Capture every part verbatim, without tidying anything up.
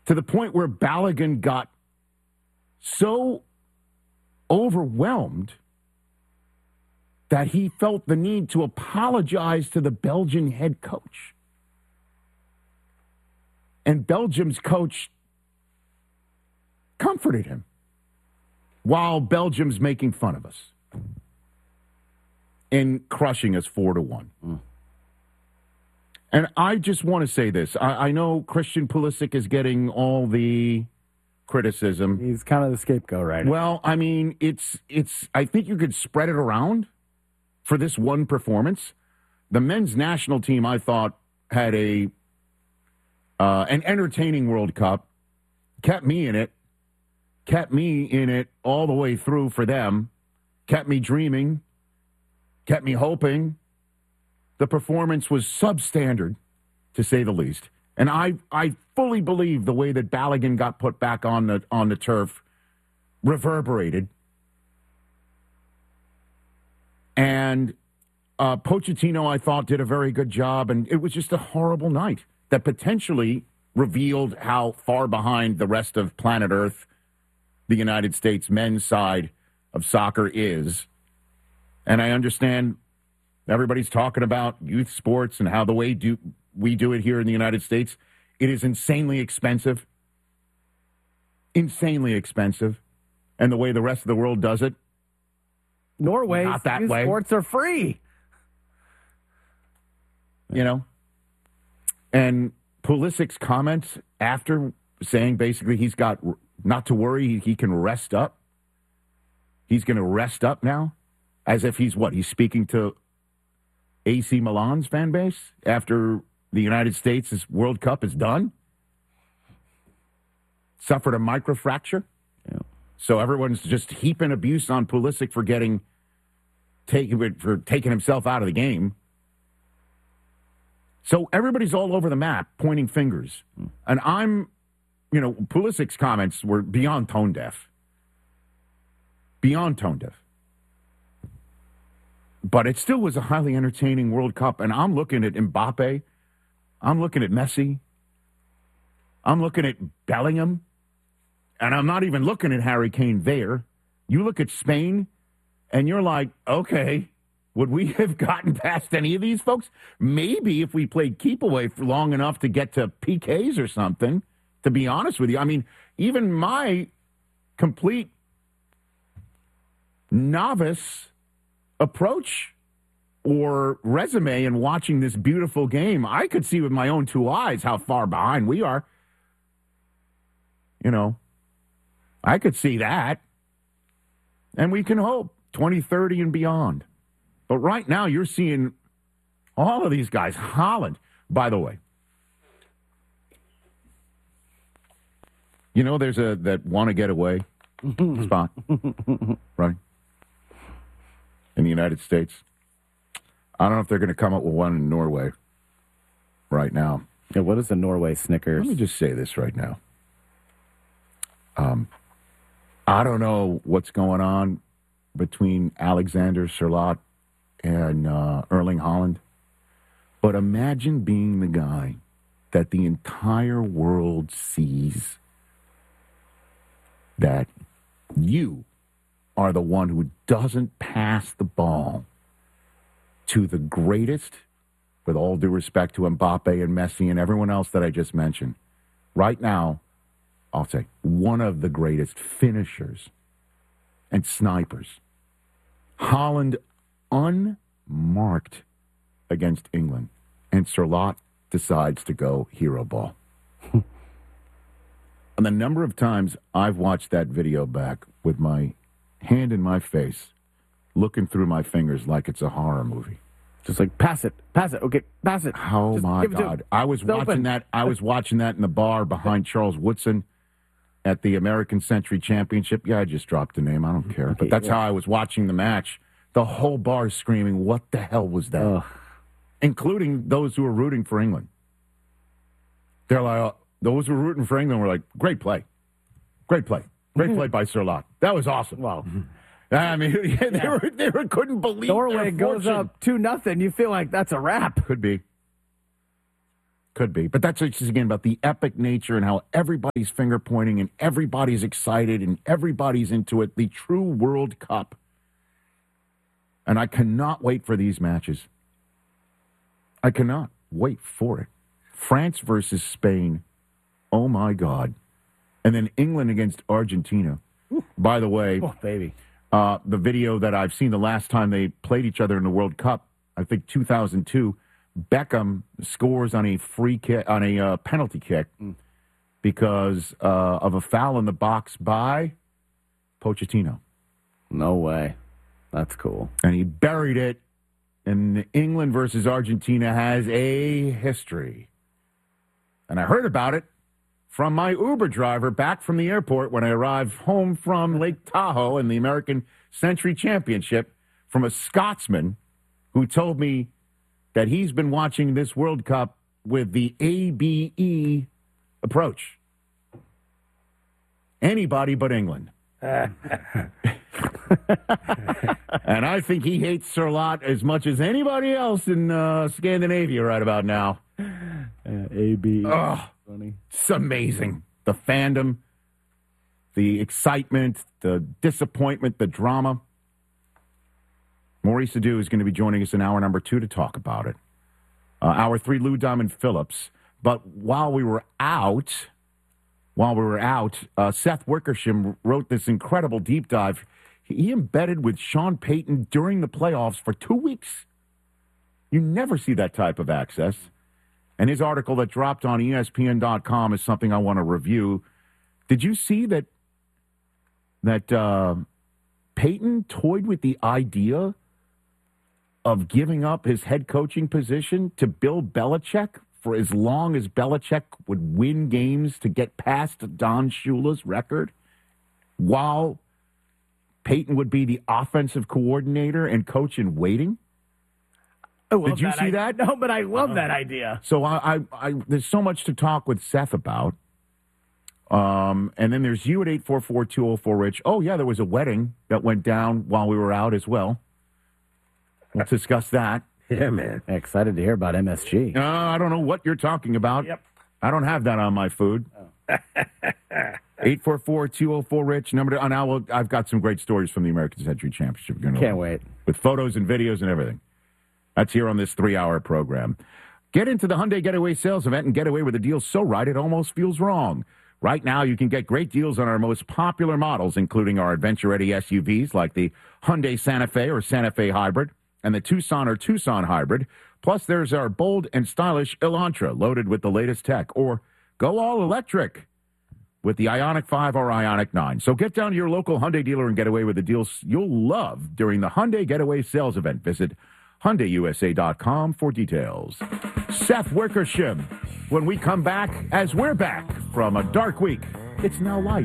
to the point where Balogun got so overwhelmed that he felt the need to apologize to the Belgian head coach. And Belgium's coach comforted him while Belgium's making fun of us and crushing us four to one. Mm. And I just want to say this. I, I know Christian Pulisic is getting all the criticism. He's kind of the scapegoat, right? Well, I mean, it's it's. I think you could spread it around for this one performance. The men's national team, I thought, had a uh, an entertaining World Cup. Kept me in it. Kept me in it all the way through for them. Kept me dreaming. Kept me hoping. The performance was substandard, to say the least. And I I fully believe the way that Balogun got put back on the on the turf reverberated. And uh, Pochettino, I thought, did a very good job. And it was just a horrible night that potentially revealed how far behind the rest of planet Earth the United States men's side of soccer is. And I understand everybody's talking about youth sports and how the way do we do it here in the United States, it is insanely expensive. Insanely expensive. And the way the rest of the world does it, Norway, not that youth way. Sports are free. You know? And Pulisic's comments after saying basically he's got not to worry, he, he can rest up. He's going to rest up now. As if he's what? He's speaking to A C Milan's fan base after the United States' World Cup is done? Suffered a microfracture? Yeah. So everyone's just heaping abuse on Pulisic for getting taking for taking himself out of the game. So everybody's all over the map pointing fingers. Hmm. And I'm, you know, Pulisic's comments were beyond tone deaf. Beyond tone deaf. But it still was a highly entertaining World Cup. And I'm looking at Mbappe. I'm looking at Messi. I'm looking at Bellingham. And I'm not even looking at Harry Kane there. You look at Spain, and you're like, okay, would we have gotten past any of these folks? Maybe if we played keep away for long enough to get to P Ks or something, to be honest with you. I mean, even my complete novice approach or resume in watching this beautiful game, I could see with my own two eyes how far behind we are. You know, I could see that. And we can hope twenty thirty and beyond. But right now you're seeing all of these guys. Holland, by the way. You know, there's a that want to get away spot, right? In the United States. I don't know if they're going to come up with one in Norway right now. Yeah, what is the Norway Snickers? Let me just say this right now. Um, I don't know what's going on between Alexander Sørloth and uh, Erling Haaland, but imagine being the guy that the entire world sees that you are the one who doesn't pass the ball to the greatest, with all due respect to Mbappe and Messi and everyone else that I just mentioned. Right now, I'll say one of the greatest finishers and snipers. Haaland unmarked against England, and Sørloth decides to go hero ball. And the number of times I've watched that video back with my hand in my face, looking through my fingers like it's a horror movie. Just like, pass it, pass it, okay, pass it. Oh, Just my God. I was watching open. that. I was watching that in the bar behind Charles Woodson at the American Century Championship. Yeah, I just dropped the name. I don't care. Okay, but that's yeah. how I was watching the match. The whole bar screaming, what the hell was that? Ugh. Including those who were rooting for England. They're like, oh, those who were rooting for England were like, great play. Great play. Great play by Sørloth. That was awesome. Wow. I mean, yeah, they, were, they were couldn't believe Norway their goes fortune. up two nothing. You feel like that's a wrap. Could be. Could be. But that's just, again, about the epic nature and how everybody's finger pointing and everybody's excited and everybody's into it. The true World Cup. And I cannot wait for these matches. I cannot wait for it. France versus Spain. Oh, my God. And then England against Argentina. Ooh. By the way, oh, baby. Uh, the video that I've seen the last time they played each other in the World Cup, I think two thousand two, Beckham scores on a free kick, on a uh, penalty kick mm. because uh, of a foul in the box by Pochettino. No way. That's cool. And he buried it. And England versus Argentina has a history. And I heard about it from my Uber driver back from the airport when I arrived home from Lake Tahoe in the American Century Championship from a Scotsman who told me that he's been watching this World Cup with the A B E approach. Anybody but England. And I think he hates Sir Lot as much as anybody else in uh, Scandinavia right about now. Uh, A B E. Oh, funny. It's amazing. The fandom, the excitement, the disappointment, the drama. Maurice Adu is going to be joining us in hour number two to talk about it. Uh, hour three, Lou Diamond Phillips. But while we were out, while we were out, uh, Seth Wickersham wrote this incredible deep dive. He embedded with Sean Payton during the playoffs for two weeks. You never see that type of access. And his article that dropped on E S P N dot com is something I want to review. Did you see that that uh, Payton toyed with the idea of giving up his head coaching position to Bill Belichick for as long as Belichick would win games to get past Don Shula's record, while Payton would be the offensive coordinator and coach in waiting? Did you that see I- that? No, but I love Uh, that idea. So I, I, I, there's so much to talk with Seth about. Um, and then there's you at eight four four, two oh four, Rich. Oh, yeah, there was a wedding that went down while we were out as well. We'll discuss that. Yeah, man. Excited to hear about M S G. Uh, I don't know what you're talking about. Yep. I don't have that on my food. eight four four, two oh four, Rich. Number to, and I will, I've got some great stories from the American Century Championship. We're gonna- Can't wait. With photos and videos and everything. That's here on this three-hour program. Get into the Hyundai Getaway sales event and get away with a deal so right it almost feels wrong. Right now, you can get great deals on our most popular models, including our adventure-ready S U Vs like the Hyundai Santa Fe or Santa Fe Hybrid and the Tucson or Tucson Hybrid. Plus, there's our bold and stylish Elantra loaded with the latest tech. Or go all electric with the Ioniq five or Ioniq nine. So get down to your local Hyundai dealer and get away with the deals you'll love during the Hyundai Getaway sales event. Visit Hyundai U S A dot com for details. Seth Wickersham, when we come back, as we're back from a dark week, it's now light.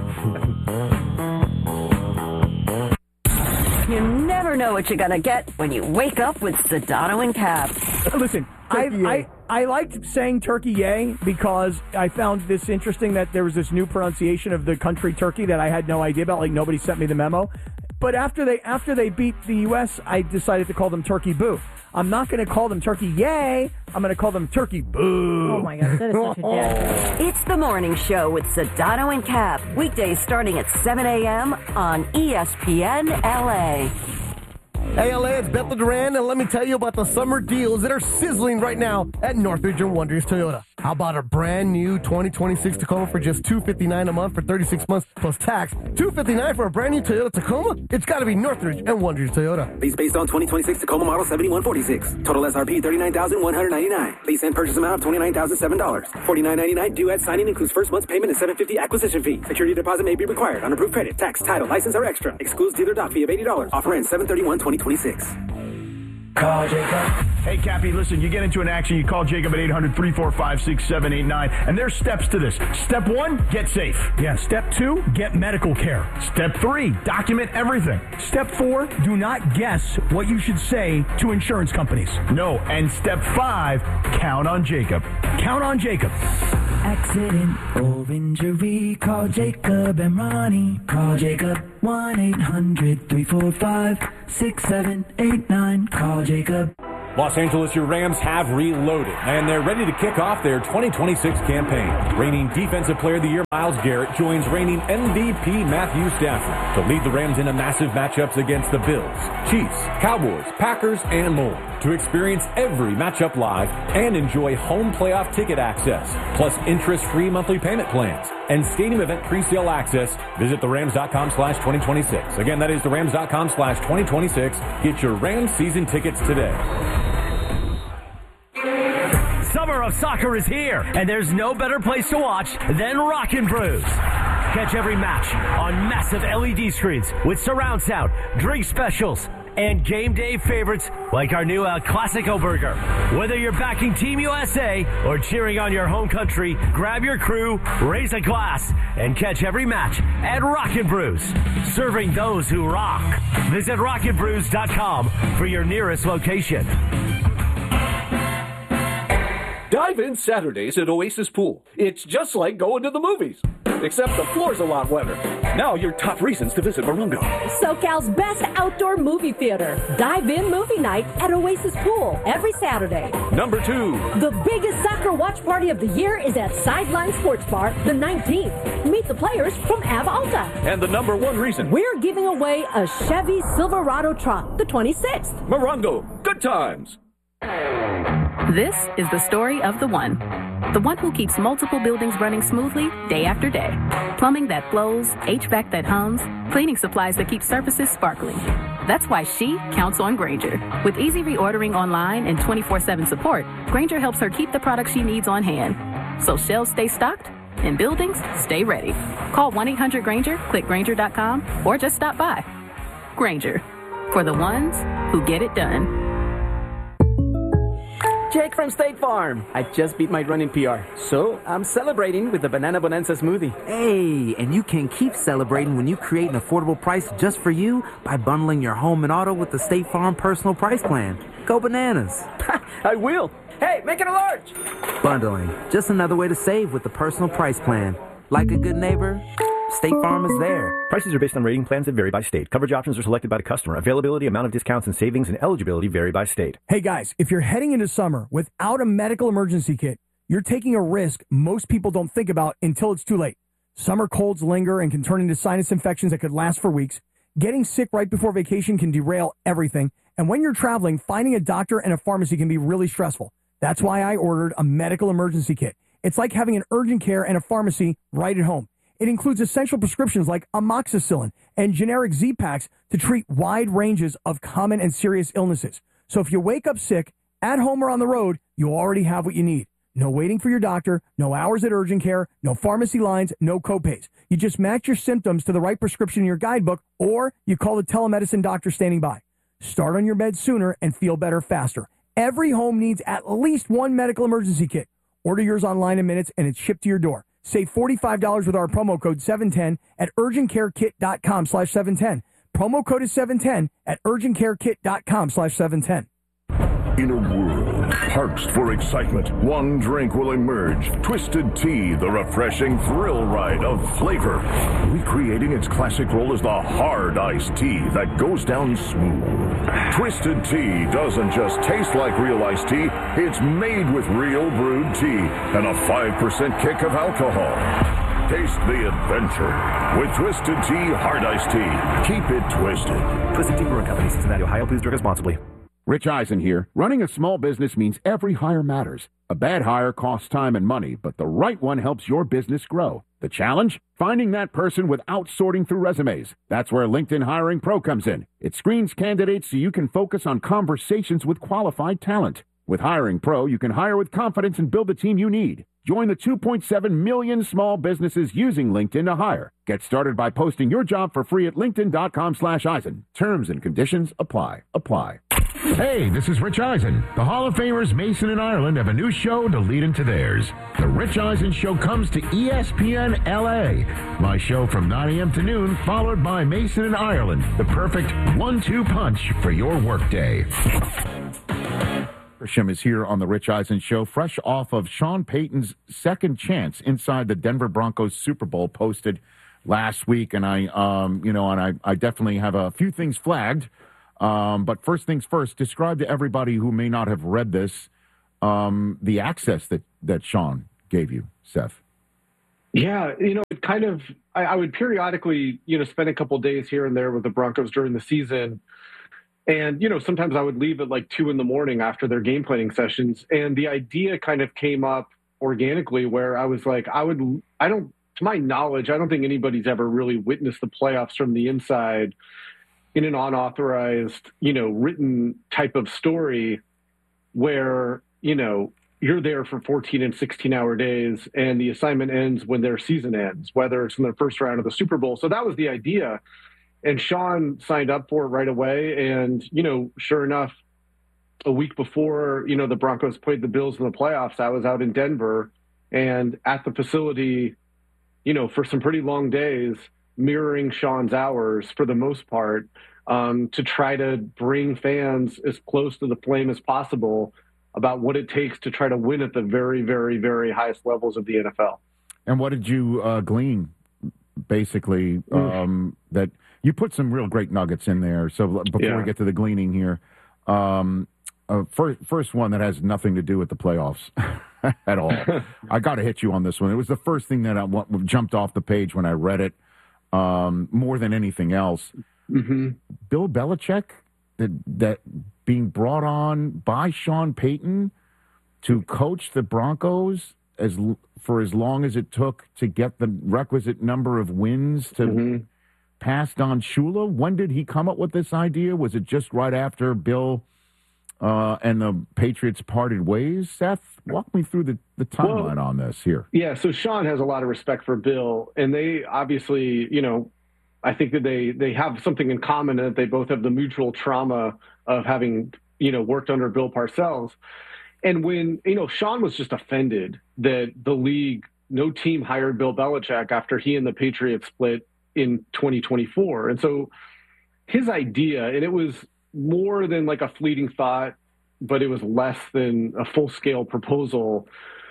You never know what you're going to get when you wake up with Sedano and Cap. Listen, I, I I liked saying Turkey Yay because I found this interesting that there was this new pronunciation of the country Turkey that I had no idea about. Like, nobody sent me the memo. But after they after they beat the U S, I decided to call them Turkey Boo. I'm not going to call them Turkey Yay. I'm going to call them Turkey Boo. Oh, my God. That is such a dad. It's the morning show with Sedano and Cap. Weekdays starting at seven a.m. on E S P N L A. Hey, L A, it's Bethel Duran, and let me tell you about the summer deals that are sizzling right now at Northridge and Wonders Toyota. How about a brand new twenty twenty-six Tacoma for just two hundred fifty-nine dollars a month for thirty-six months plus tax? two hundred fifty-nine dollars for a brand new Toyota Tacoma? It's got to be Northridge and Wonders Toyota. Lease based on twenty twenty-six Tacoma model seventy-one forty-six. Total S R P thirty-nine thousand one hundred ninety-nine dollars. Lease and purchase amount of twenty-nine thousand seven dollars. forty-nine ninety-nine due at signing includes first month's payment and seven hundred fifty dollars acquisition fee. Security deposit may be required on approved credit. Tax, title, license, or extra. Excludes dealer dock fee of eighty dollars. Offer ends seven thirty-one twenty twenty-six. Call Jacob. Hey, Cappy, listen, you get into an action, you call Jacob at eight hundred, three four five, six seven eight nine, and there's steps to this. Step one, get safe. Yeah, step two, get medical care. Step three, document everything. Step four, do not guess what you should say to insurance companies. No, and step five, count on Jacob. Count on Jacob. Accident or injury, call Jacob and Ronnie. Call Jacob, one eight hundred, three four five, six seven eight nine. Call Jacob. Los Angeles, your Rams have reloaded, and they're ready to kick off their twenty twenty-six campaign. Reigning Defensive Player of the Year Myles Garrett joins reigning M V P Matthew Stafford to lead the Rams into massive matchups against the Bills, Chiefs, Cowboys, Packers, and more. To experience every matchup live and enjoy home playoff ticket access, plus interest-free monthly payment plans and stadium event pre-sale access, visit the rams dot com slash twenty twenty-six. Again, that is the rams dot com slash twenty twenty-six. Get your Rams season tickets today. Summer of soccer is here, and there's no better place to watch than Rockin' Brews. Catch every match on massive L E D screens with surround sound, drink specials, and game day favorites like our new El Clasico burger. Whether you're backing Team U S A or cheering on your home country, grab your crew, raise a glass, and catch every match at Rockin' Brews, serving those who rock. Visit rockin brews dot com for your nearest location. Dive in Saturdays at Oasis Pool. It's just like going to the movies, except the floor's a lot wetter. Now your top reasons to visit Morongo. SoCal's best outdoor movie theater. Dive in movie night at Oasis Pool every Saturday. Number two. The biggest soccer watch party of the year is at Sideline Sports Bar the nineteenth. Meet the players from Av Alta. And the number one reason. We're giving away a Chevy Silverado truck the twenty-sixth. Morongo. Good times. This is the story of the one. The one who keeps multiple buildings running smoothly day after day. Plumbing that flows, H V A C that hums, cleaning supplies that keep surfaces sparkling. That's why she counts on Grainger. With easy reordering online and twenty-four seven support, Grainger helps her keep the products she needs on hand. So shelves stay stocked and buildings stay ready. Call one eight hundred Grainger, click Grainger dot com, or just stop by. Grainger, for the ones who get it done. Jake from State Farm. I just beat my running P R, so I'm celebrating with the Banana Bonanza smoothie. Hey, and you can keep celebrating when you create an affordable price just for you by bundling your home and auto with the State Farm Personal Price Plan. Go bananas. I will. Hey, make it a large. Bundling, just another way to save with the Personal Price Plan. Like a good neighbor, State Farm is there. Prices are based on rating plans that vary by state. Coverage options are selected by the customer. Availability, amount of discounts and savings, and eligibility vary by state. Hey guys, if you're heading into summer without a medical emergency kit, you're taking a risk most people don't think about until it's too late. Summer colds linger and can turn into sinus infections that could last for weeks. Getting sick right before vacation can derail everything. And when you're traveling, finding a doctor and a pharmacy can be really stressful. That's why I ordered a medical emergency kit. It's like having an urgent care and a pharmacy right at home. It includes essential prescriptions like amoxicillin and generic Z-Packs to treat wide ranges of common and serious illnesses. So if you wake up sick, at home or on the road, you already have what you need. No waiting for your doctor, no hours at urgent care, no pharmacy lines, no copays. You just match your symptoms to the right prescription in your guidebook, or you call the telemedicine doctor standing by. Start on your bed sooner and feel better faster. Every home needs at least one medical emergency kit. Order yours online in minutes and it's shipped to your door. Save forty-five dollars with our promo code seven ten at urgentcarekit.com slash 710. Promo code is seven ten at urgentcarekit.com slash 710. In a world parched for excitement, one drink will emerge. Twisted Tea, the refreshing thrill ride of flavor. Recreating its classic role as the hard iced tea that goes down smooth. Twisted Tea doesn't just taste like real iced tea, it's made with real brewed tea and a five percent kick of alcohol. Taste the adventure with Twisted Tea Hard Iced Tea. Keep it twisted. Twisted Tea Brewing Company, Cincinnati, Ohio. Please drink responsibly. Rich Eisen here. Running a small business means every hire matters. A bad hire costs time and money, but the right one helps your business grow. The challenge? Finding that person without sorting through resumes. That's where LinkedIn Hiring Pro comes in. It screens candidates so you can focus on conversations with qualified talent. With Hiring Pro, you can hire with confidence and build the team you need. Join the two point seven million small businesses using LinkedIn to hire. Get started by posting your job for free at linkedin.com slash Eisen. Terms and conditions apply. Apply. Hey, this is Rich Eisen. The Hall of Famers Mason and Ireland have a new show to lead into theirs. The Rich Eisen Show comes to E S P N L A. My show from nine a.m. to noon, followed by Mason and Ireland. The perfect one two punch for your workday. Grisham is here on the Rich Eisen Show, fresh off of Sean Payton's second chance inside the Denver Broncos Super Bowl posted last week. And I, um, you know, and I, I definitely have a few things flagged. Um, but first things first, describe to everybody who may not have read this um, the access that, that Sean gave you, Seth. Yeah, you know, it kind of, I, I would periodically, you know, spend a couple days here and there with the Broncos during the season. And, you know, sometimes I would leave at like two in the morning after their game planning sessions. And the idea kind of came up organically where I was like, I would, I don't, to my knowledge, I don't think anybody's ever really witnessed the playoffs from the inside in an unauthorized, you know, written type of story where, you know, you're there for fourteen and sixteen hour days and the assignment ends when their season ends, whether it's in the first round of the Super Bowl. So that was the idea. And Sean signed up for it right away. And, you know, sure enough, a week before, you know, the Broncos played the Bills in the playoffs, I was out in Denver and at the facility, you know, for some pretty long days, mirroring Sean's hours for the most part, um, to try to bring fans as close to the flame as possible about what it takes to try to win at the very, very, very highest levels of the N F L. And what did you uh, glean, basically, um, that you put some real great nuggets in there. So before Yeah. we get to the gleaning here, um, uh, first, first one that has nothing to do with the playoffs at all. I got to hit you on this one. It was the first thing that I w- jumped off the page when I read it, um, more than anything else. Mm-hmm. Bill Belichick, that, that being brought on by Sean Payton to coach the Broncos as for as long as it took to get the requisite number of wins to mm-hmm. pass Don Shula. When did he come up with this idea? Was it just right after Bill uh, and the Patriots parted ways? Seth, walk me through the, the timeline well, on this here. Yeah, so Sean has a lot of respect for Bill, and they obviously, you know, I think that they, they have something in common, that they both have the mutual trauma of having, you know, worked under Bill Parcells. And when, you know, Sean was just offended that the league, no team hired Bill Belichick after he and the Patriots split in twenty twenty-four. And so his idea, and it was more than like a fleeting thought, but it was less than a full-scale proposal,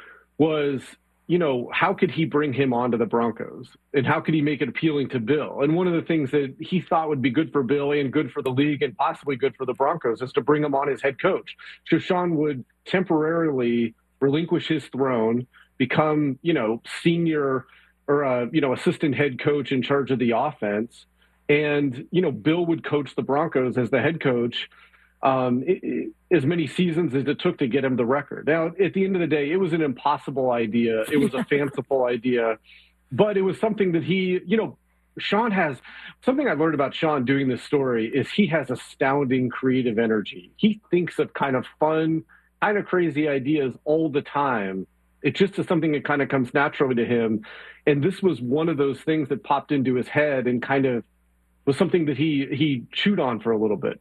was, you know, how could he bring him onto the Broncos? And how could he make it appealing to Bill? And one of the things that he thought would be good for Bill and good for the league and possibly good for the Broncos is to bring him on as head coach. So Sean would temporarily relinquish his throne, become, you know, senior or, uh, you know, assistant head coach in charge of the offense. And, you know, Bill would coach the Broncos as the head coach Um, it, it, as many seasons as it took to get him the record. Now, at the end of the day, it was an impossible idea. It was a fanciful idea, but it was something that he, you know, Sean has, something I learned about Sean doing this story is he has astounding creative energy. He thinks of kind of fun, kind of crazy ideas all the time. It just is something that kind of comes naturally to him. And this was one of those things that popped into his head and kind of was something that he, he chewed on for a little bit.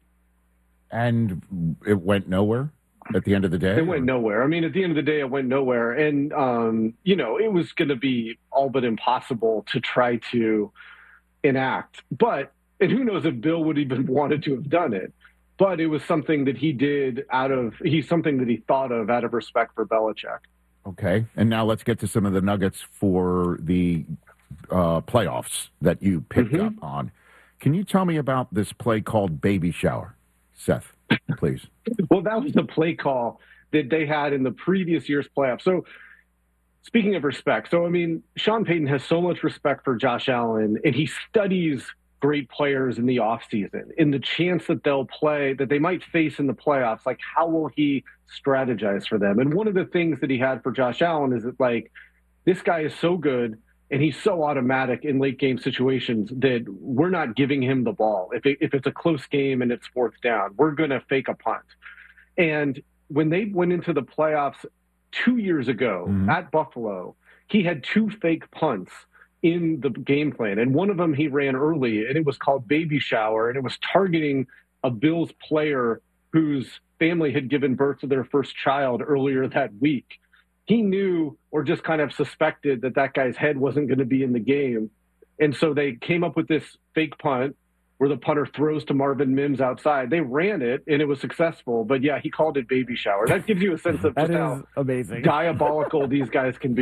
And it went nowhere at the end of the day? It went nowhere. I mean, at the end of the day, it went nowhere. And, um, you know, it was going to be all but impossible to try to enact. But, and who knows if Bill would even wanted to have done it. But it was something that he did out of, he's something that he thought of out of respect for Belichick. Okay. And now let's get to some of the nuggets for the uh, playoffs that you picked mm-hmm. up on. Can you tell me about this play called Baby Shower? Seth, please. Well, that was the play call that they had in the previous year's playoffs. So speaking of respect, so, I mean, Sean Payton has so much respect for Josh Allen, and he studies great players in the offseason, in the chance that they'll play, that they might face in the playoffs. Like, how will he strategize for them? And one of the things that he had for Josh Allen is that, like, this guy is so good, and he's so automatic in late game situations that we're not giving him the ball. If, it, if it's a close game and it's fourth down, we're going to fake a punt. And when they went into the playoffs two years ago mm-hmm. at Buffalo, he had two fake punts in the game plan. And one of them he ran early, and it was called Baby Shower, and it was targeting a Bills player whose family had given birth to their first child earlier that week. He knew or just kind of suspected that that guy's head wasn't going to be in the game. And so they came up with this fake punt where the punter throws to Marvin Mims outside. They ran it, and it was successful. But, yeah, he called it Baby Shower. That gives you a sense of just how amazing. diabolical these guys can be.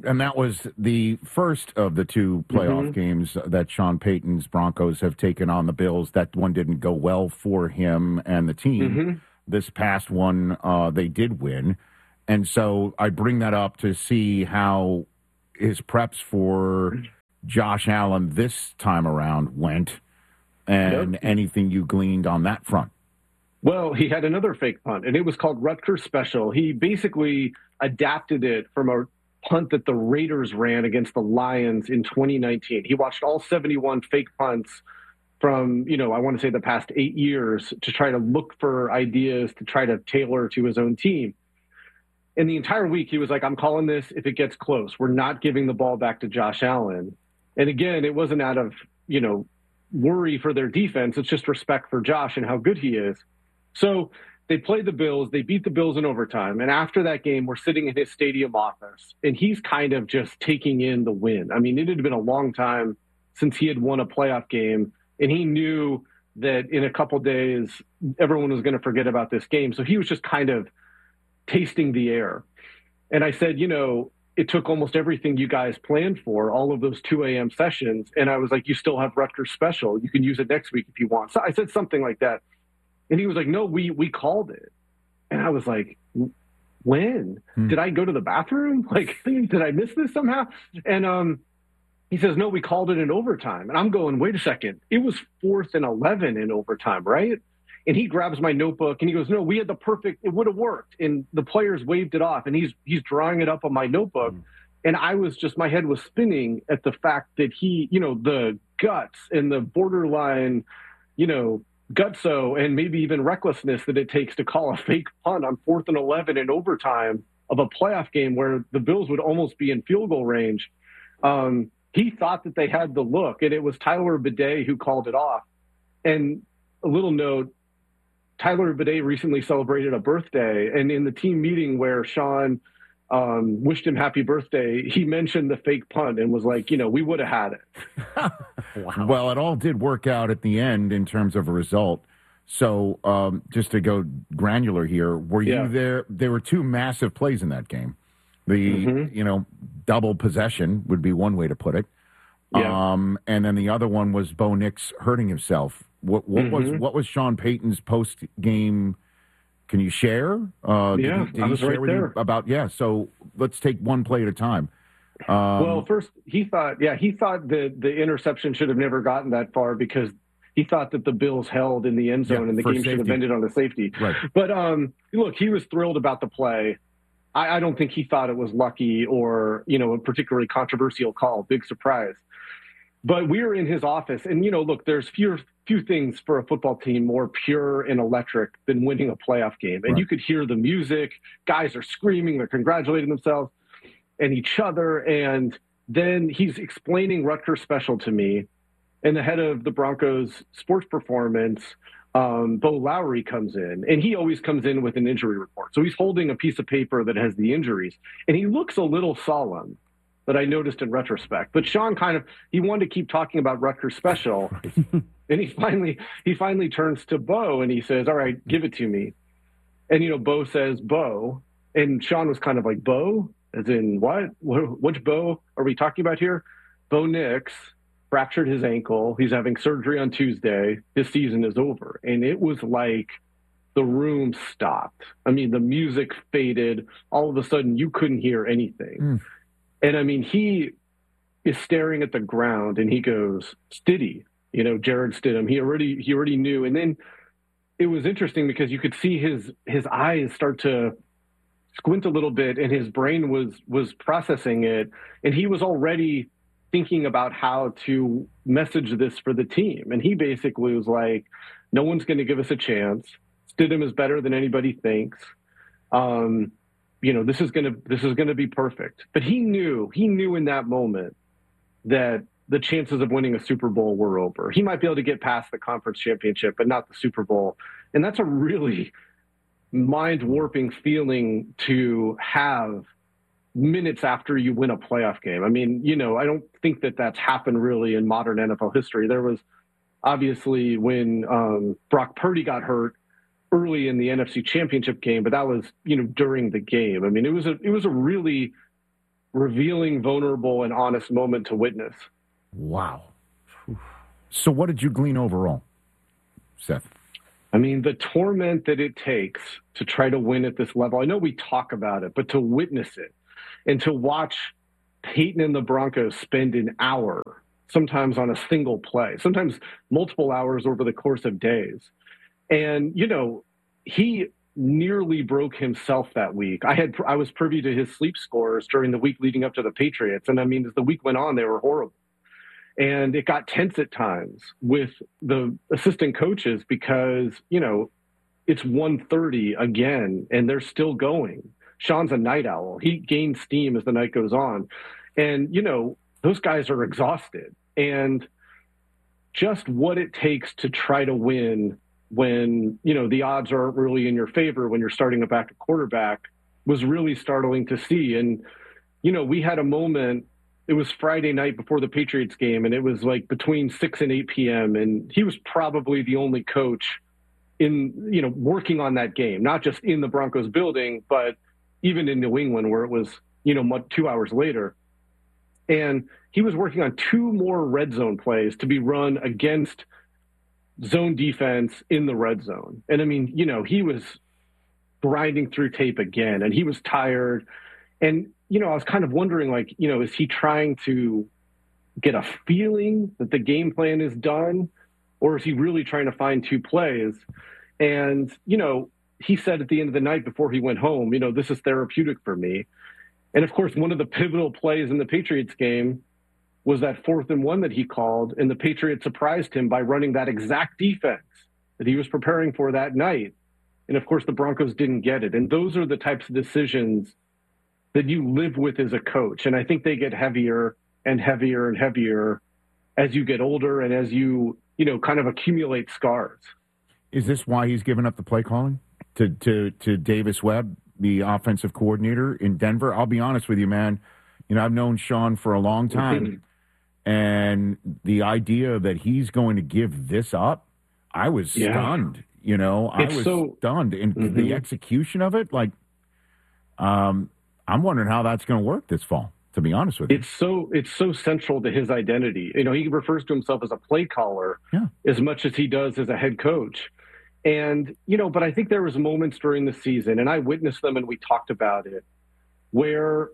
and that was the first of the two playoff Mhm. games that Sean Payton's Broncos have taken on the Bills. That one didn't go well for him and the team. Mhm. This past one, uh, they did win. And so I bring that up to see how his preps for Josh Allen this time around went and Yep. anything you gleaned on that front. Well, he had another fake punt, and it was called Rutgers Special. He basically adapted it from a punt that the Raiders ran against the Lions in twenty nineteen. He watched all seventy-one fake punts from, you know, I want to say the past eight years to try to look for ideas to try to tailor to his own team. And the entire week, he was like, I'm calling this if it gets close. We're not giving the ball back to Josh Allen. And again, it wasn't out of, you know, worry for their defense. It's just respect for Josh and how good he is. So they played the Bills. They beat the Bills in overtime. And after that game, we're sitting in his stadium office, and he's kind of just taking in the win. I mean, it had been a long time since he had won a playoff game, and he knew that in a couple days, everyone was going to forget about this game. So he was just kind of tasting the air. And I said, you know, it took almost everything you guys planned for, all of those two a.m. sessions. And I was like, you still have Rutgers Special. You can use it next week if you want. So I said something like that. And he was like, no, we we called it. And I was like, when? Hmm. Did I go to the bathroom? Like, did I miss this somehow? And um, he says, no, we called it in overtime. And I'm going, wait a second. It was fourth and eleven in overtime, right? And he grabs my notebook and he goes, no, we had the perfect, it would have worked. And the players waved it off. And he's he's drawing it up on my notebook. Hmm. And I was just, my head was spinning at the fact that he, you know, the guts and the borderline, you know, gutso and maybe even recklessness that it takes to call a fake punt on fourth and eleven in overtime of a playoff game where the Bills would almost be in field goal range. Um, he thought that they had the look, and it was Tyler Bidet who called it off. And a little note, Tyler Bidet recently celebrated a birthday, and in the team meeting where Sean um, wished him happy birthday, he mentioned the fake punt and was like, you know, we would have had it. Wow. Well, it all did work out at the end in terms of a result. So um, just to go granular here, were Yeah. you there? There were two massive plays in that game. The, Mhm. you know, double possession would be one way to put it. Yeah. Um, and then the other one was Bo Nix hurting himself. What, what was Mhm. what was Sean Payton's post game? Can you share? Uh, did Yeah, he, did I he was share right with you there. about yeah? So let's take one play at a time. Um, Well, first he thought, yeah, he thought that the interception should have never gotten that far because he thought that the Bills held in the end zone Yeah, and the for game should have safety. ended on a safety. Right. But um, look, he was thrilled about the play. I, I don't think he thought it was lucky or, you know, a particularly controversial call. Big surprise. But we were in his office, and, you know, look, there's few, few things for a football team more pure and electric than winning a playoff game. And Right. you could hear the music. Guys are screaming. They're congratulating themselves and each other. And then he's explaining Rutgers Special to me. And the head of the Broncos sports performance, um, Bo Lowry, comes in. And he always comes in with an injury report. So he's holding a piece of paper that has the injuries. And he looks a little solemn, that I noticed in retrospect. But Sean kind of, he wanted to keep talking about Rutgers Special. And he finally, he finally turns to Bo and he says, all right, give it to me. And, you know, Bo says, Bo. And Sean was kind of like, Bo? As in, what? Wh- Which Bo are we talking about here? Bo Nix fractured his ankle. He's having surgery on Tuesday. His season is over. And it was like the room stopped. I mean, the music faded. All of a sudden, you couldn't hear anything. Mm. And I mean, he is staring at the ground and he goes, Stiddy, you know, Jared Stidham. He already, he already knew. And then it was interesting because you could see his, his eyes start to squint a little bit and his brain was, was processing it. And he was already thinking about how to message this for the team. And he basically was like, no one's going to give us a chance. Stidham is better than anybody thinks. Um, you know, this is going to, this is going to be perfect. But he knew, he knew in that moment that the chances of winning a Super Bowl were over. He might be able to get past the conference championship, but not the Super Bowl. And that's a really mind warping feeling to have minutes after you win a playoff game. I mean, you know, I don't think that that's happened really in modern N F L history. There was obviously when um, Brock Purdy got hurt early in the N F C Championship game, but that was, you know, during the game. I mean, it was a it was a really revealing, vulnerable, and honest moment to witness. Wow. So what did you glean overall, Seth? I mean, the torment that it takes to try to win at this level. I know we talk about it, but to witness it and to watch Peyton and the Broncos spend an hour, sometimes on a single play, sometimes multiple hours over the course of days. And, you know, he nearly broke himself that week. I had I was privy to his sleep scores during the week leading up to the Patriots. And I mean, as the week went on, they were horrible. And it got tense at times with the assistant coaches because, you know, it's one thirty again, and they're still going. Sean's a night owl. He gains steam as the night goes on. And, you know, those guys are exhausted. And just what it takes to try to win when, you know, the odds aren't really in your favor when you're starting a backup quarterback was really startling to see. And, you know, we had a moment. It was Friday night before the Patriots game, and it was like between six and eight p.m. And he was probably the only coach in, you know, working on that game, not just in the Broncos building, but even in New England where it was, you know, two hours later. And he was working on two more red zone plays to be run against zone defense in the red zone. And I mean, you know, he was grinding through tape again, and he was tired. And, you know, I was kind of wondering, like, you know, is he trying to get a feeling that the game plan is done, or is he really trying to find two plays? And, you know, he said at the end of the night before he went home, you know, this is therapeutic for me. And, of course, one of the pivotal plays in the Patriots game was that fourth and one that he called, and the Patriots surprised him by running that exact defense that he was preparing for that night. And, of course, the Broncos didn't get it. And those are the types of decisions that you live with as a coach. And I think they get heavier and heavier and heavier as you get older and as you, you know, kind of accumulate scars. Is this why he's given up the play calling to, to, to Davis Webb, the offensive coordinator in Denver? I'll be honest with you, man. You know, I've known Sean for a long time. Mm-hmm. And the idea that he's going to give this up, I was yeah. stunned. You know, it's I was so, stunned. And mm-hmm. the execution of it, like, um, I'm wondering how that's going to work this fall, to be honest with you. It's so it's so central to his identity. You know, he refers to himself as a play caller yeah. as much as he does as a head coach. And, you know, but I think there was moments during the season, and I witnessed them and we talked about it, where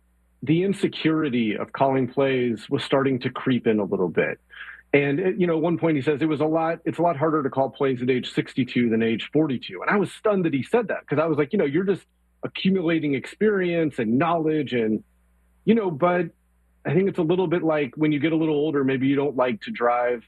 the insecurity of calling plays was starting to creep in a little bit. And, you know, at one point he says it was a lot, it's a lot harder to call plays at age sixty-two than age forty-two. And I was stunned that he said that because I was like, you know, you're just accumulating experience and knowledge and, you know, but I think it's a little bit like when you get a little older, maybe you don't like to drive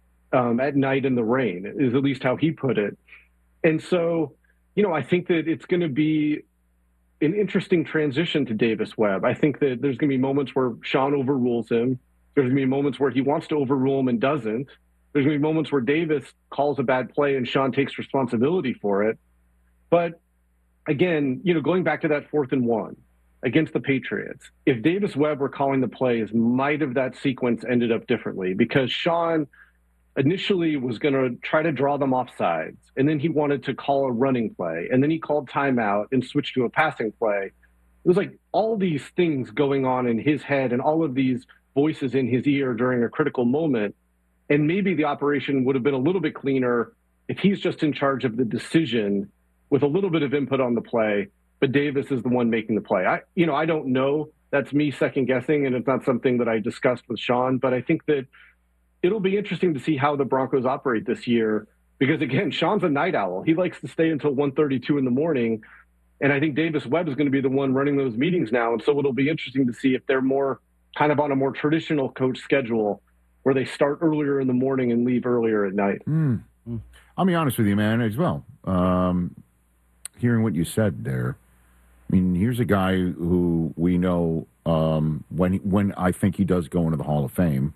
um, at night in the rain, is at least how he put it. And so, you know, I think that it's going to be an interesting transition to Davis Webb. I think that there's going to be moments where Sean overrules him. There's going to be moments where he wants to overrule him and doesn't. There's going to be moments where Davis calls a bad play and Sean takes responsibility for it. But again, you know, going back to that fourth and one against the Patriots, if Davis Webb were calling the plays, might have that sequence ended up differently because Sean initially was going to try to draw them off sides, and then he wanted to call a running play, and then he called timeout and switched to a passing play. It was like all these things going on in his head and all of these voices in his ear during a critical moment. And maybe the operation would have been a little bit cleaner if he's just in charge of the decision with a little bit of input on the play, but Davis is the one making the play. I, you know, I don't know. That's me second guessing, and it's not something that I discussed with Sean, but I think that it'll be interesting to see how the Broncos operate this year because, again, Sean's a night owl. He likes to stay until one thirty-two in the morning, and I think Davis Webb is going to be the one running those meetings now, and so it'll be interesting to see if they're more kind of on a more traditional coach schedule where they start earlier in the morning and leave earlier at night. Mm. I'll be honest with you, man, as well. Um, hearing what you said there, I mean, here's a guy who we know um, when when I think he does go into the Hall of Fame.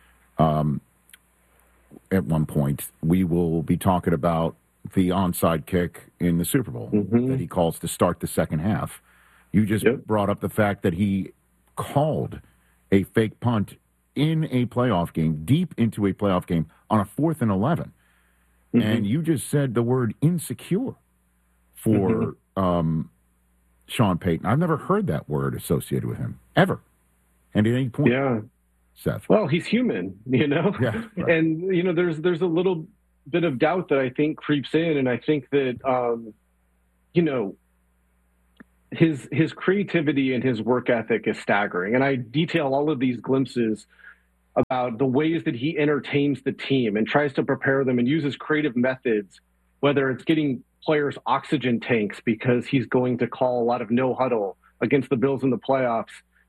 Um, at one point, we will be talking about the onside kick in the Super Bowl mm-hmm. that he calls to start the second half. You just yep. brought up the fact that he called a fake punt in a playoff game, deep into a playoff game, on a fourth and eleven. Mm-hmm. And you just said the word insecure for mm-hmm. um, Sean Payton. I've never heard that word associated with him, ever. And at any point, yeah. Seth. Well, he's human, you know? Yeah, right. And, you know, there's there's a little bit of doubt that I think creeps in, and I think that, um, you know, his his creativity and his work ethic is staggering. And I detail all of these glimpses about the ways that he entertains the team and tries to prepare them and uses creative methods, whether it's getting players oxygen tanks because he's going to call a lot of no huddle against the Bills in the playoffs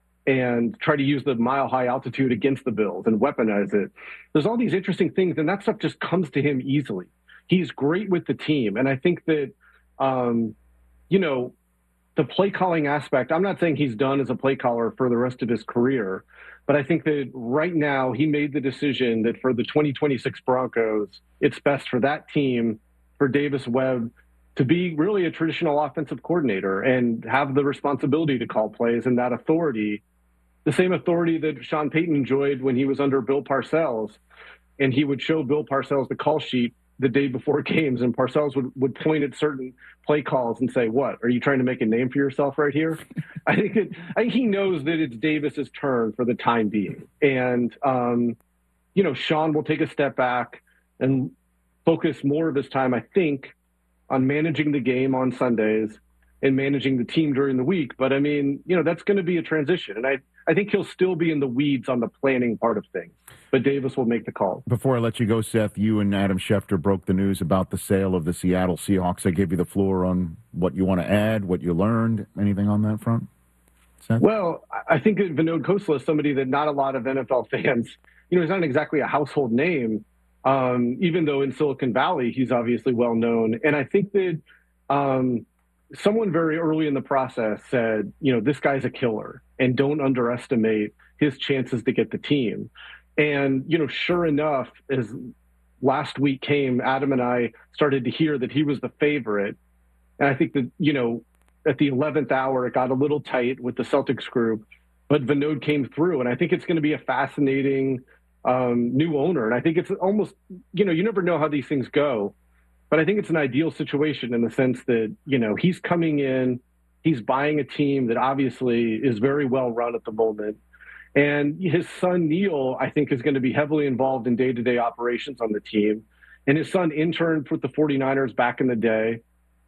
and try to use the mile high altitude against the Bills and weaponize it. There's all these interesting things, and that stuff just comes to him easily. He's great with the team. And I think that, um, you know, the play calling aspect, I'm not saying he's done as a play caller for the rest of his career, but I think that right now he made the decision that for the twenty twenty-six Broncos, it's best for that team, for Davis Webb, to be really a traditional offensive coordinator and have the responsibility to call plays and that authority, the same authority that Sean Payton enjoyed when he was under Bill Parcells. And he would show Bill Parcells the call sheet the day before games, and Parcells would, would point at certain play calls and say, what, are you trying to make a name for yourself right here? I think it, I think he knows that it's Davis's turn for the time being. And, um, you know, Sean will take a step back and focus more of his time, I think, on managing the game on Sundays and managing the team during the week. But I mean, you know, that's going to be a transition. And I, I think he'll still be in the weeds on the planning part of things, but Davis will make the call. Before I let you go, Seth, you and Adam Schefter broke the news about the sale of the Seattle Seahawks. I gave you the floor on what you want to add, what you learned, anything on that front? Seth? Well, I think that Vinod Khosla is somebody that not a lot of N F L fans, you know, he's not exactly a household name, um, even though in Silicon Valley, he's obviously well known. And I think that um, someone very early in the process said, you know, this guy's a killer and don't underestimate his chances to get the team. And, you know, sure enough, as last week came, Adam and I started to hear that he was the favorite. And I think that, you know, at the eleventh hour, it got a little tight with the Celtics group, but Vinod came through. And I think it's going to be a fascinating um, new owner. And I think it's almost, you know, you never know how these things go, but I think it's an ideal situation in the sense that, you know, he's coming in, he's buying a team that obviously is very well run at the moment. And his son, Neil, I think is going to be heavily involved in day-to-day operations on the team. And his son interned with the 49ers back in the day.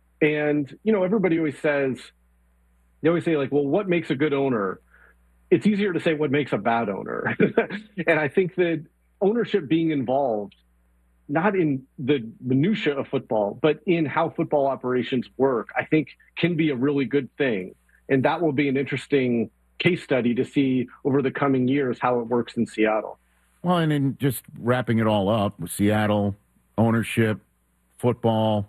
And, you know, everybody always says, they always say, like, well, what makes a good owner? It's easier to say what makes a bad owner. And I think that ownership being involved, not in the minutia of football, but in how football operations work, I think can be a really good thing. And that will be an interesting case study to see over the coming years how it works in Seattle. Well, and in just wrapping it all up, Seattle, ownership, football,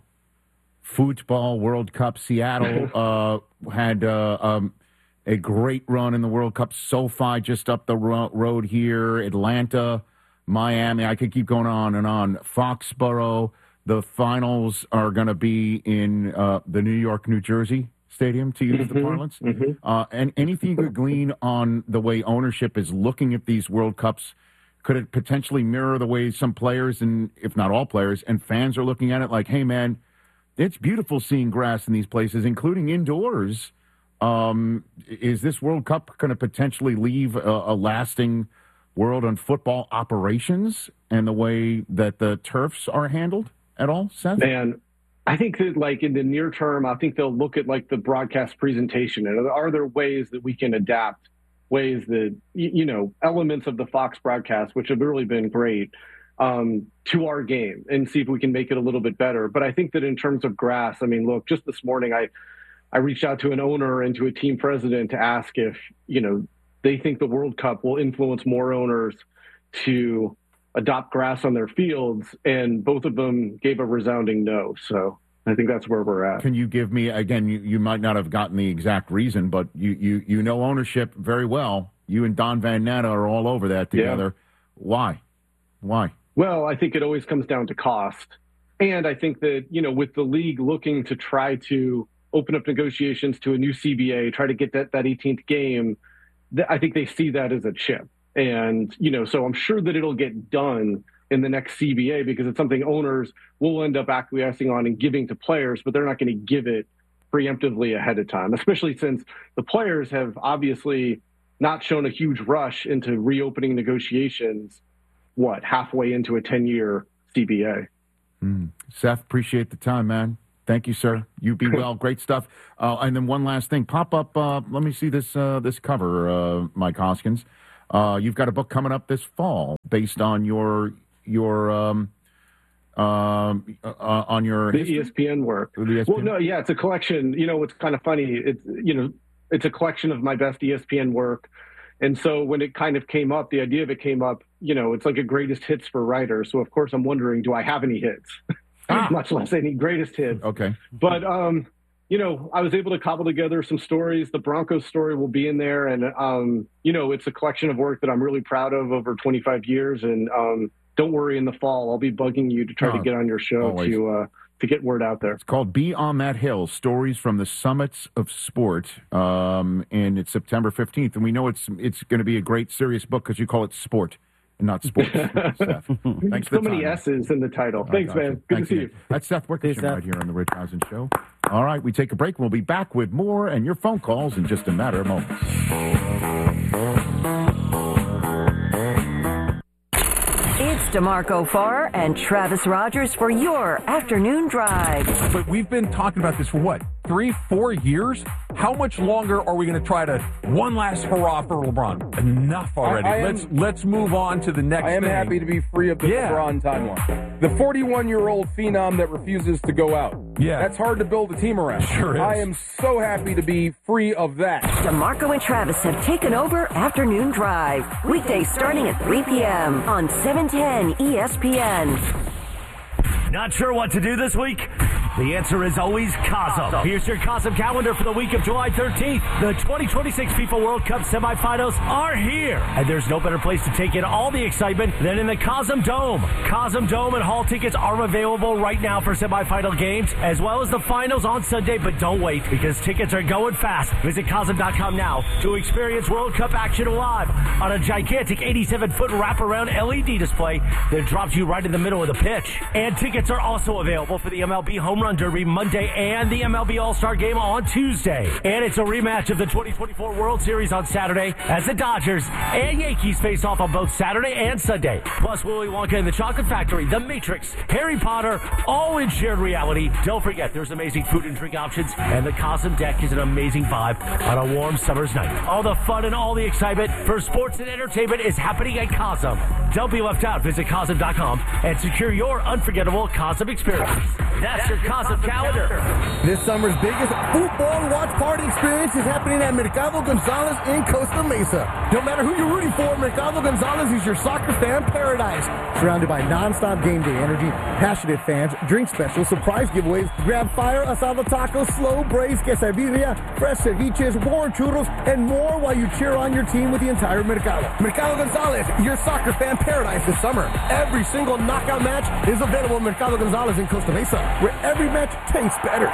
football, World Cup. Seattle uh, had uh, um, a great run in the World Cup. SoFi just up the ro- road here. Atlanta, Miami. I could keep going on and on. Foxborough. The finals are going to be in uh, the New York, New Jersey Stadium, to use mm-hmm, the parlance. Mm-hmm. Uh, and anything you could glean on the way ownership is looking at these World Cups, could it potentially mirror the way some players, and if not all players, and fans are looking at it like, hey, man, it's beautiful seeing grass in these places, including indoors. Um, is this World Cup going to potentially leave a, a lasting world on football operations and the way that the turfs are handled at all, Seth? Man, I think that, like, in the near term, I think they'll look at, like, the broadcast presentation. And are there ways that we can adapt, ways that, you know, elements of the Fox broadcast, which have really been great, um, to our game and see if we can make it a little bit better. But I think that in terms of grass, I mean, look, just this morning, I, I reached out to an owner and to a team president to ask if, you know, they think the World Cup will influence more owners to adopt grass on their fields, and both of them gave a resounding no. So I think that's where we're at. Can you give me, again, you, you might not have gotten the exact reason, but you, you, you know ownership very well. You and Don Van Natta are all over that together. Yeah. Why? Why? Well, I think it always comes down to cost. And I think that, you know, with the league looking to try to open up negotiations to a new C B A, try to get that, that eighteenth game, th- I think they see that as a chip. And, you know, so I'm sure that it'll get done in the next C B A because it's something owners will end up acquiescing on and giving to players, but they're not going to give it preemptively ahead of time, especially since the players have obviously not shown a huge rush into reopening negotiations, what, halfway into a ten-year C B A. Mm. Seth, appreciate the time, man. Thank you, sir. You be well. Great stuff. Uh, and then one last thing. Pop up, uh, let me see this uh, this cover, uh, Mike Hoskins. Uh, you've got a book coming up this fall based on your your um, um, uh, on your the history? E S P N work. The E S P N? Well, no, yeah, it's a collection. You know, what's kind of funny, it's you know, it's a collection of my best E S P N work. And so when it kind of came up, the idea of it came up, you know, it's like a greatest hits for writers. So of course I'm wondering, do I have any hits? Ah. Much less any greatest hits. Okay. But um, you know, I was able to cobble together some stories. The Broncos story will be in there, and um, you know, it's a collection of work that I'm really proud of over twenty-five years. And um, don't worry, in the fall I'll be bugging you to try Oh, to get on your show always. to uh, to get word out there. It's called Be on That Hill, Stories from the Summits of Sport, um, and it's September fifteenth. And we know it's it's going to be a great, serious book because you call it sport and not sports. Seth. Thanks for So the many time. S's in the title. I Thanks, got you. man. Good Thanks, to see man. you. That's Seth Wickersham right here on the Rich Eisen Show. All right, we take a break. We'll be back with more and your phone calls in just a matter of moments. It's DeMarco Farr and Travis Rogers for your afternoon drive. But we've been talking about this for what, three, four years? How much longer are we going to try to one last hurrah for LeBron? Enough already. I- I am- let's let's move on to the next I am thing. happy to be free of the Yeah. LeBron timeline. The forty-one-year-old phenom that refuses to go out. Yeah. That's hard to build a team around. Sure is. I am so happy to be free of that. DeMarco and Travis have taken over Afternoon Drive. Weekdays starting at three p.m. on seven ten E S P N. Not sure what to do this week? The answer is always Cosm. Here's your Cosm calendar for the week of July thirteenth. The twenty twenty-six FIFA World Cup semifinals are here. And there's no better place to take in all the excitement than in the Cosm Dome. Cosm Dome and hall tickets are available right now for semifinal games, as well as the finals on Sunday. But don't wait, because tickets are going fast. Visit Cosm dot com now to experience World Cup action live on a gigantic eighty-seven foot wraparound L E D display that drops you right in the middle of the pitch. And tickets are also available for the M L B Home Run Derby Monday and the M L B All-Star Game on Tuesday. And it's a rematch of the twenty twenty-four World Series on Saturday as the Dodgers and Yankees face off on both Saturday and Sunday. Plus Willy Wonka and the Chocolate Factory, The Matrix, Harry Potter, all in shared reality. Don't forget, there's amazing food and drink options, and the Cosm Deck is an amazing vibe on a warm summer's night. All the fun and all the excitement for sports and entertainment is happening at Cosm. Don't be left out. Visit Cosm dot com and secure your unforgettable Cosm experience. That's your Cosm calendar. This summer's biggest football watch party experience is happening at Mercado Gonzalez in Costa Mesa. No matter who you're rooting for, Mercado Gonzalez is your soccer fan paradise. Surrounded by non-stop game day energy, passionate fans, drink specials, surprise giveaways, grab fire, asado tacos, slow braised quesadilla, fresh ceviches, warm churros, and more while you cheer on your team with the entire Mercado. Mercado Gonzalez, your soccer fan paradise this summer. Every single knockout match is available at Mercado Gonzalez in Costa Mesa, where every match tastes better.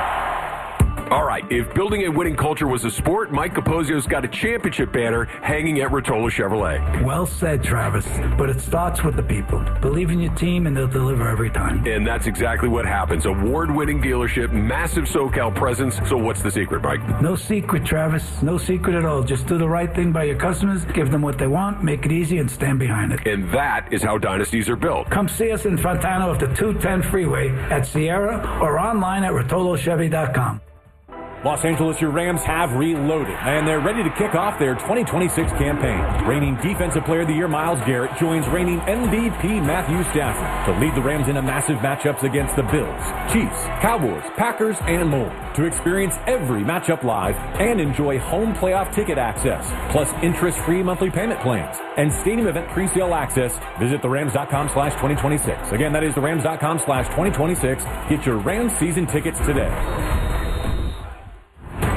All right, if building a winning culture was a sport, Mike Capozio's got a championship banner hanging at Rotolo Chevrolet. Well said, Travis. But it starts with the people. Believe in your team and they'll deliver every time. And that's exactly what happens. Award-winning dealership, massive SoCal presence. So what's the secret, Mike? No secret, Travis. No secret at all. Just do the right thing by your customers, give them what they want, make it easy, and stand behind it. And that is how dynasties are built. Come see us in Fontana of the two ten freeway at Sierra or online at Rotolo Chevy dot com. Los Angeles, your Rams have reloaded, and they're ready to kick off their twenty twenty-six campaign. Reigning Defensive Player of the Year Myles Garrett joins reigning M V P Matthew Stafford to lead the Rams in a massive matchups against the Bills, Chiefs, Cowboys, Packers, and more. To experience every matchup live and enjoy home playoff ticket access, plus interest-free monthly payment plans and stadium event pre-sale access, visit the rams dot com slash twenty twenty-six. Again, that is the rams dot com slash twenty twenty-six. Get your Rams season tickets today. When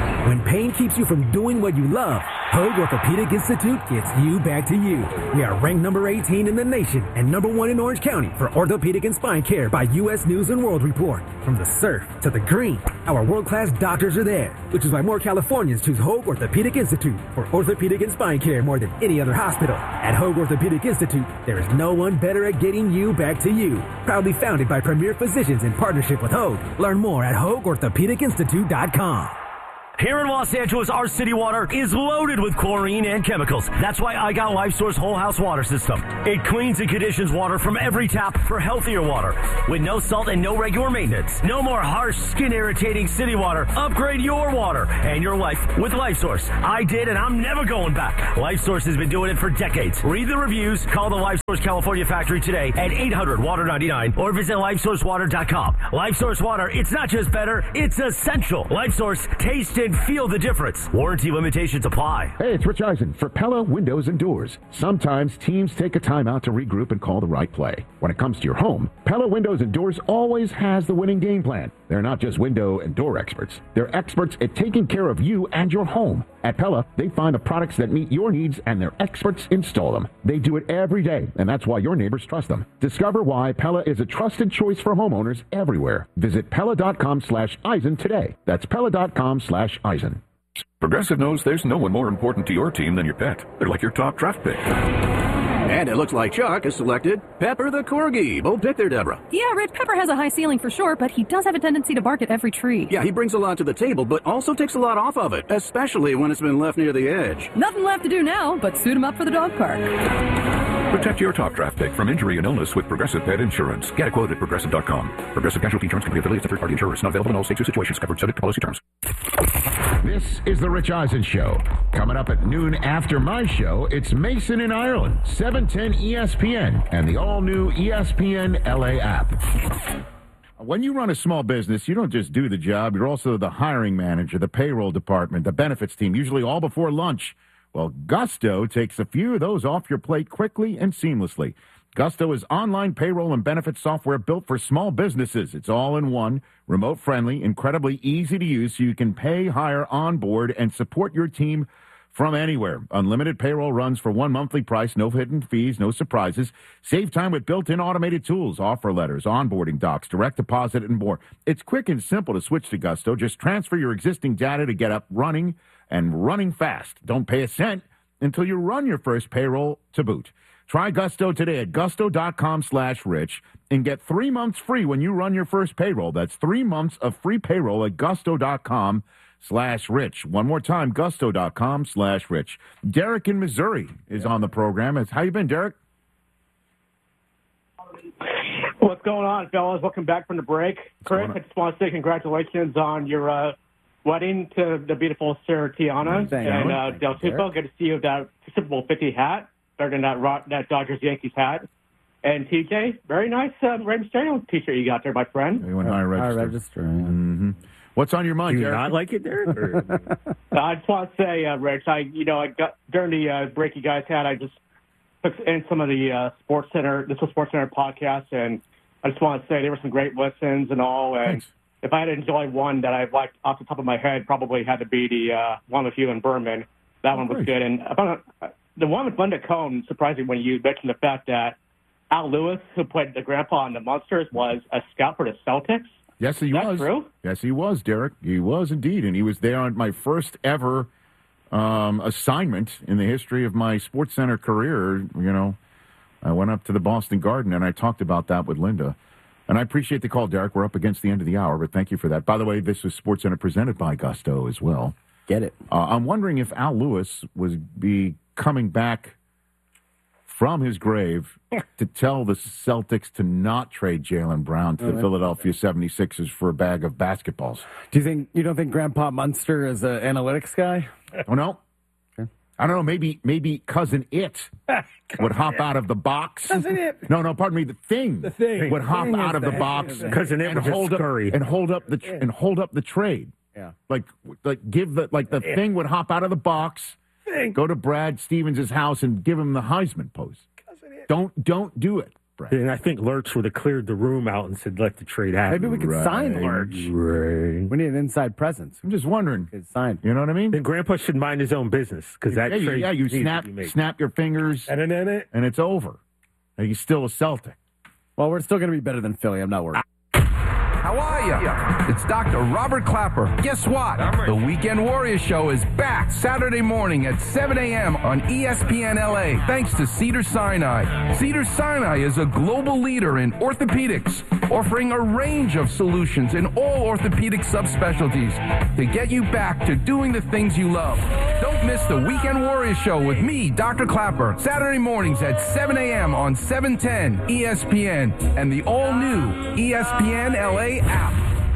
pain keeps you from doing what you love, Hoag Orthopedic Institute gets you back to you. We are ranked number eighteen in the nation and number one in Orange County for orthopedic and spine care by U S News and World Report. From the surf to the green, our world-class doctors are there, which is why more Californians choose Hoag Orthopedic Institute for orthopedic and spine care more than any other hospital. At Hoag Orthopedic Institute, there is no one better at getting you back to you. Proudly founded by premier physicians in partnership with Hoag. Learn more at hoag orthopedic institute dot com. Here in Los Angeles, our city water is loaded with chlorine and chemicals. That's why I got LifeSource Whole House Water System. It cleans and conditions water from every tap for healthier water with no salt and no regular maintenance. No more harsh, skin-irritating city water. Upgrade your water and your life with LifeSource. I did, and I'm never going back. LifeSource has been doing it for decades. Read the reviews. Call the LifeSource California factory today at eight hundred water ninety-nine or visit life source water dot com. LifeSource Water, it's not just better, it's essential. LifeSource, taste and feel the difference. Warranty limitations apply. Hey, it's Rich Eisen for Pella Windows and Doors. Sometimes teams take a time out to regroup and call the right play. When it comes to your home, Pella Windows and Doors always has the winning game plan. They're not just window and door experts. They're experts at taking care of you and your home. At Pella, they find the products that meet your needs and their experts install them. They do it every day, and that's why your neighbors trust them. Discover why Pella is a trusted choice for homeowners everywhere. Visit Pella.com slash Eisen today. That's Pella.com slash Eisen. Progressive knows there's no one more important to your team than your pet. They're like your top draft pick. And it looks like Chuck has selected Pepper the Corgi. Bold pick there, Deborah. Yeah, Rich, Pepper has a high ceiling for sure, but he does have a tendency to bark at every tree. Yeah, he brings a lot to the table, but also takes a lot off of it, especially when it's been left near the edge. Nothing left to do now but suit him up for the dog park. Protect your top draft pick from injury and illness with Progressive Pet Insurance. Get a quote at progressive dot com. Progressive Casualty Insurance Company affiliates of third-party insurers. Not available in all states or situations. Covered subject to policy terms. This is the Rich Eisen Show. Coming up at noon after my show, it's Mason in Ireland, seven ten E S P N, and the all-new E S P N L A app. When you run a small business, you don't just do the job. You're also the hiring manager, the payroll department, the benefits team, usually all before lunch. Well, Gusto takes a few of those off your plate quickly and seamlessly. Gusto is online payroll and benefits software built for small businesses. It's all in one, remote-friendly, incredibly easy to use, so you can pay, hire, onboard, and support your team from anywhere. Unlimited payroll runs for one monthly price, no hidden fees, no surprises. Save time with built-in automated tools, offer letters, onboarding docs, direct deposit, and more. It's quick and simple to switch to Gusto. Just transfer your existing data to get up running and running fast. Don't pay a cent until you run your first payroll to boot. Try Gusto today at gusto.com slash rich and get three months free when you run your first payroll. That's three months of free payroll at gusto.com slash rich. One more time, gusto.com slash rich. Derek in Missouri is on the program. How you been, Derek? What's going on, fellas? Welcome back from the break. Chris, I just want to say congratulations on your uh, wedding to the beautiful Sarah Tiana Thank and you. uh, Del Tufo. Good to see you with that Super Bowl fifty hat, better than that, Ro- that Dodgers-Yankees hat. And T J, very nice uh, Red Stadium t-shirt you got there, my friend. You went high register. High register, yeah. Mm-hmm. What's on your mind, Do you Derek? not like it, Derek? Or? I just want to say, uh, Rich, I you know I got during the uh, break you guys had, I just took in some of the uh, Sports Center, this was Sports Center podcast, and I just want to say there were some great listens and all. And Thanks. if I had to enjoy one that I liked off the top of my head, probably had to be the uh, one with you and Berman. That Oh, one was great. good. And about uh, the one with Linda Cohn, surprising when you mentioned the fact that Al Lewis, who played the grandpa on the Munsters, was a scout for the Celtics. Yes, he That's was. true? Yes, he was, Derek. He was indeed. And he was there on my first ever um, assignment in the history of my Sports Center career. You know, I went up to the Boston Garden, and I talked about that with Linda. And I appreciate the call, Derek. We're up against the end of the hour, but thank you for that. By the way, this was Sports Center presented by Gusto as well. Get it. Uh, I'm wondering if Al Lewis was be coming back from his grave to tell the Celtics to not trade Jaylen Brown to the Oh, Philadelphia seventy-sixers for a bag of basketballs. Do you think you don't think Grandpa Munster is an analytics guy? Oh, no? I don't know. Maybe maybe Cousin It would hop out of the box. Cousin It. No, no, pardon me. The Thing, The Thing. would hop Thing out is of the the- box Cousin It and was a hold up scurry. and hold up the tr- and hold up the trade. Yeah. Like like give the like the Yeah. Thing would hop out of the box, Thing. go to Brad Stevens' house and give him the Heisman pose. Don't don't do it, spread. And I think Lurch would have cleared the room out and said, let the trade happen. Maybe we could Right, sign Lurch. Right. We need an inside presence. I'm just wondering. Could sign. You know what I mean? Then Grandpa should mind his own business because that yeah, you, trade yeah, you needs to snap be made. snap your fingers, And then it. and it's over. And he's still a Celtic. Well, we're still going to be better than Philly. I'm not worried. How are you? It's Doctor Robert Clapper. Guess what? The Weekend Warrior Show is back Saturday morning at seven a.m. on E S P N L A, thanks to Cedars-Sinai. Cedars-Sinai is a global leader in orthopedics, offering a range of solutions in all orthopedic subspecialties to get you back to doing the things you love. Don't miss the Weekend Warrior Show with me, Doctor Clapper, Saturday mornings at seven a.m. on seven ten E S P N and the all-new E S P N L A app.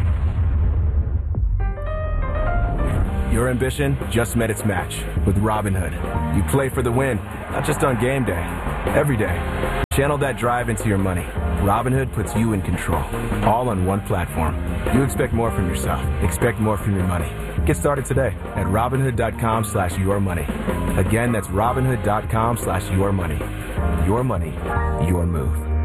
Your ambition just met its match with Robinhood. You play for the win, not just on game day, every day. Channel that drive into your money. Robinhood puts you in control, all on one platform. You expect more from yourself. Expect more from your money. Get started today at Robinhood.com slash your money. Again, that's Robinhood.com slash your money. Your money, your move.